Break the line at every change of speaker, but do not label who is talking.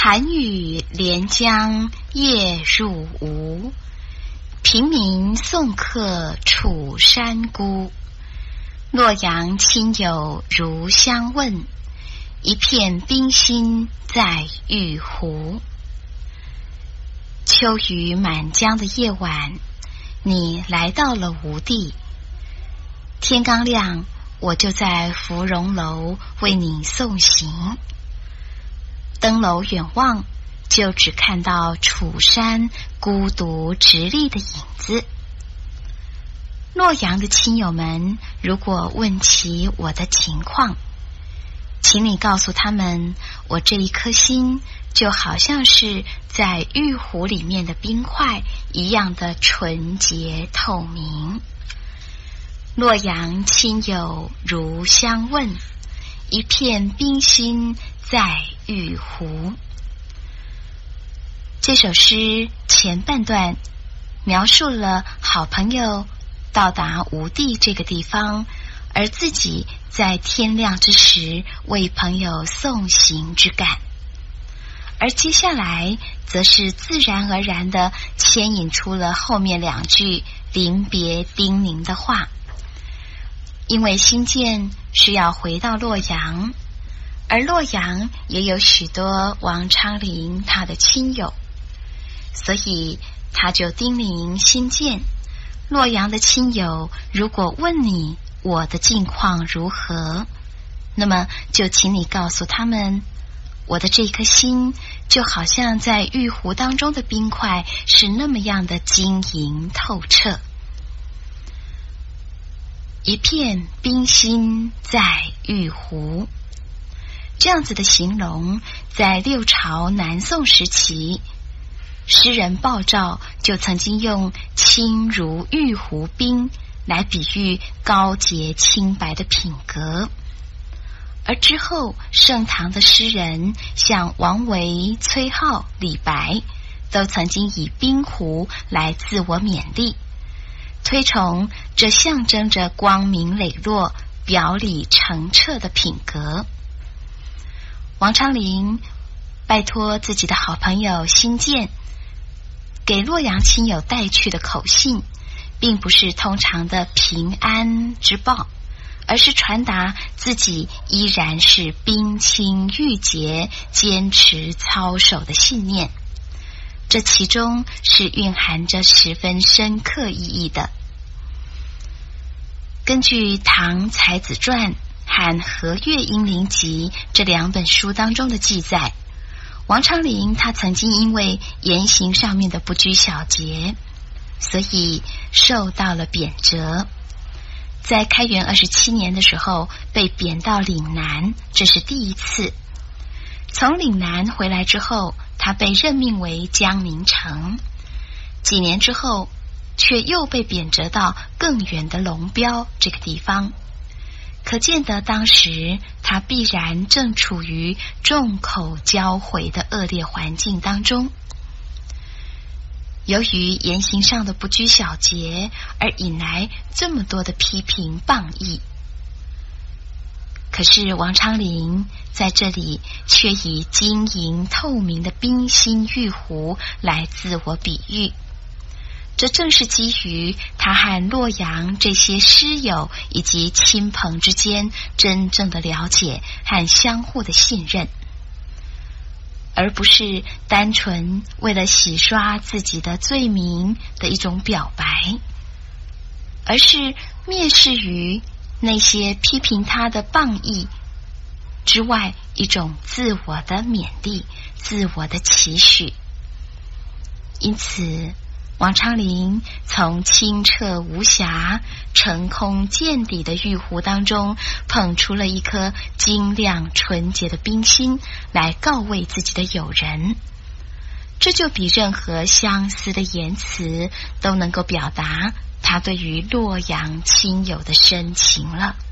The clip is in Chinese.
寒雨连江夜入吴，平明送客楚山孤。洛阳亲友如相问，一片冰心在玉壶。秋雨满江的夜晚，你来到了吴地。天刚亮，我就在芙蓉楼为你送行。登楼远望，就只看到楚山孤独直立的影子。洛阳的亲友们，如果问起我的情况，请你告诉他们，我这一颗心就好像是在玉壶里面的冰块一样的纯洁透明。洛阳亲友如相问，一片冰心在玉壶。这首诗前半段描述了好朋友到达吴地这个地方，而自己在天亮之时为朋友送行之感，而接下来则是自然而然地牵引出了后面两句临别叮咛的话。因为新建是要回到洛阳，而洛阳也有许多王昌龄他的亲友，所以他就叮咛新建，洛阳的亲友如果问你我的近况如何，那么就请你告诉他们，我的这颗心就好像在玉壶当中的冰块，是那么样的晶莹透彻。一片冰心在玉壶，这样子的形容，在六朝南宋时期，诗人鲍照就曾经用清如玉壶冰来比喻高洁清白的品格。而之后盛唐的诗人像王维、崔颢、李白，都曾经以冰壶来自我勉励，推崇这象征着光明磊落、表里澄澈的品格。王昌龄拜托自己的好朋友新建，给洛阳亲友带去的口信，并不是通常的平安之报，而是传达自己依然是冰清玉洁、坚持操守的信念。这其中是蕴含着十分深刻意义的。根据《唐才子传》和《和岳英灵集》这两本书当中的记载，王昌龄他曾经因为言行上面的不拘小节，所以受到了贬谪。在开元27年的时候被贬到岭南，这是第一次。从岭南回来之后，他被任命为江宁城。几年之后，却又被贬谪到更远的龙标这个地方，可见得当时他必然正处于众口交回的恶劣环境当中。由于言行上的不拘小节，而引来这么多的批评谤议。可是王昌龄在这里却以晶莹透明的冰心玉壶来自我比喻，这正是基于他和洛阳这些师友以及亲朋之间真正的了解和相互的信任，而不是单纯为了洗刷自己的罪名的一种表白，而是蔑视于那些批评他的谤议之外，一种自我的勉励、自我的期许。因此王昌龄从清澈无瑕、澄空见底的玉壶当中捧出了一颗晶亮纯洁的冰心，来告慰自己的友人。这就比任何相似的言辞都能够表达他对于洛阳亲友的深情了。